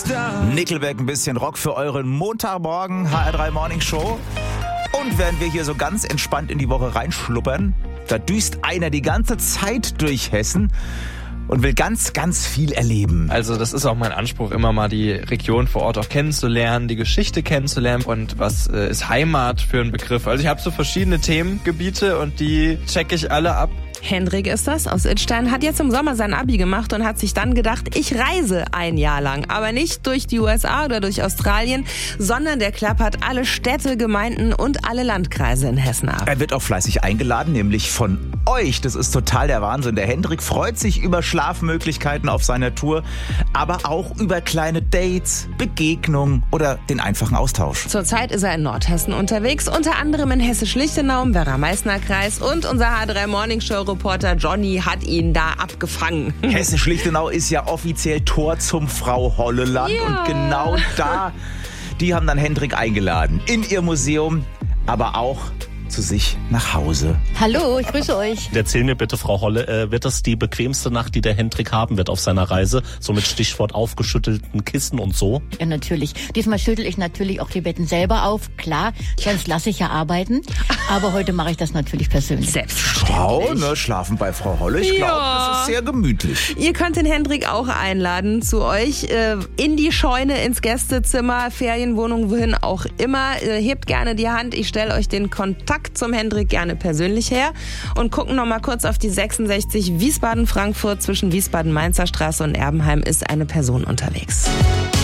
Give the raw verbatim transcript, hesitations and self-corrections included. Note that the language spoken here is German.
Nickelback, ein bisschen Rock für euren Montagmorgen, H R drei Morning Show. Und während wir hier so ganz entspannt in die Woche reinschluppern, da düst einer die ganze Zeit durch Hessen und will ganz, ganz viel erleben. Also das ist auch mein Anspruch, immer mal die Region vor Ort auch kennenzulernen, die Geschichte kennenzulernen und was äh, ist Heimat für ein Begriff. Also ich habe so verschiedene Themengebiete und die checke ich alle ab. Hendrik ist das aus Idstein, hat jetzt im Sommer sein Abi gemacht und hat sich dann gedacht, ich reise ein Jahr lang. Aber nicht durch die U S A oder durch Australien, sondern der klappert alle Städte, Gemeinden und alle Landkreise in Hessen ab. Er wird auch fleißig eingeladen, nämlich von euch. Das ist total der Wahnsinn. Der Hendrik freut sich über Schlafmöglichkeiten auf seiner Tour, aber auch über kleine Dates, Begegnungen oder den einfachen Austausch. Zurzeit ist er in Nordhessen unterwegs, unter anderem in Hessisch-Lichtenau, im Werra-Meißner-Kreis, und unser H drei Morning Show Reporter Johnny hat ihn da abgefangen. Hessisch-Lichtenau ist ja offiziell Tor zum Frau Holle-Land. Ja. Und genau da, die haben dann Hendrik eingeladen. In ihr Museum, aber auch zu sich nach Hause. Hallo, ich grüße euch. Erzähl mir bitte, Frau Holle, äh, wird das die bequemste Nacht, die der Hendrik haben wird auf seiner Reise? So mit Stichwort aufgeschüttelten Kissen und so? Ja, natürlich. Diesmal schüttel ich natürlich auch die Betten selber auf. Klar, sonst lasse ich ja arbeiten. Aber heute mache ich das natürlich persönlich. Selbstverständlich. Frau, ne, schlafen bei Frau Holle. Ich glaube, Ja. das ist sehr gemütlich. Ihr könnt den Hendrik auch einladen zu euch äh, in die Scheune, ins Gästezimmer, Ferienwohnung, wohin auch immer. Äh, hebt gerne die Hand. Ich stelle euch den Kontakt zum Hendrik gerne persönlich her und gucken noch mal kurz auf die sechsundsechzig Wiesbaden-Frankfurt. Zwischen Wiesbaden-Mainzer Straße und Erbenheim ist eine Person unterwegs.